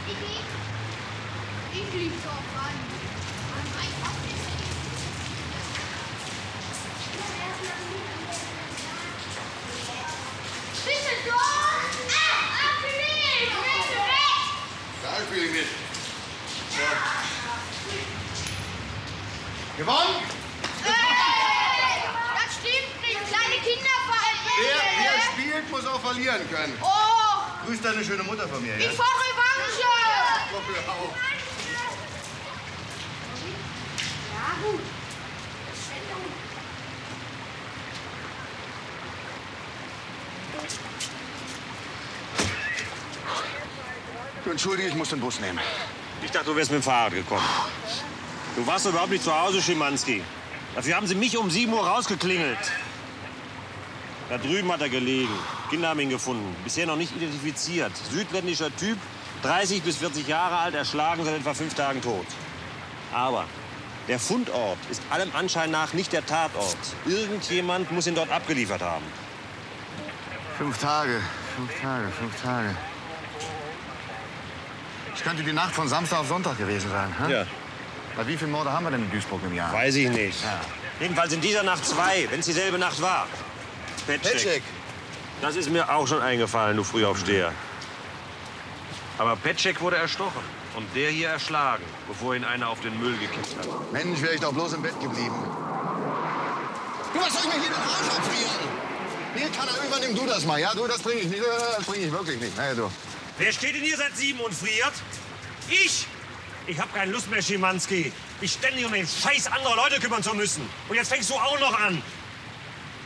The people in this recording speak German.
Ich lieb's auch an. Bitte doch! Da spiele ich mit. So. Gewonnen? Das stimmt nicht. Kleine Kinder Wer spielt, muss auch verlieren können. Oh! Grüß deine schöne Mutter von mir, ja? Ich fahr Revanche! Doch, hör auf. Ja, gut. Du entschuldige, ich muss den Bus nehmen. Ich dachte, du wärst mit dem Fahrrad gekommen. Du warst doch überhaupt nicht zu Hause, Schimanski. Dafür haben sie mich um 7 Uhr rausgeklingelt. Da drüben hat er gelegen. Kinder haben ihn gefunden. Bisher noch nicht identifiziert. Südländischer Typ, 30 bis 40 Jahre alt, erschlagen, seit etwa 5 Tagen tot. Aber der Fundort ist allem Anschein nach nicht der Tatort. Irgendjemand muss ihn dort abgeliefert haben. 5 Tage. Es könnte die Nacht von Samstag auf Sonntag gewesen sein. Hä? Ja. Bei wie viele Morde haben wir denn in Duisburg im Jahr? Weiß ich nicht. Ja. Jedenfalls in dieser Nacht 2, wenn es dieselbe Nacht war. Petschek. Das ist mir auch schon eingefallen, du Frühaufsteher. Aber Petschek wurde erstochen und der hier erschlagen, bevor ihn einer auf den Müll gekippt hat. Mensch, wäre ich doch bloß im Bett geblieben. Du, was soll ich mir hier den Arsch abfrieren? Hier, Kanal, übernimm du das mal, ja? Du, das bringe ich nicht. Das bringe ich wirklich nicht. Naja, du. Wer steht denn hier seit 7 und friert? Ich! Ich hab keine Lust mehr, Schimanski, mich ständig um den Scheiß anderer Leute kümmern zu müssen. Und jetzt fängst du auch noch an.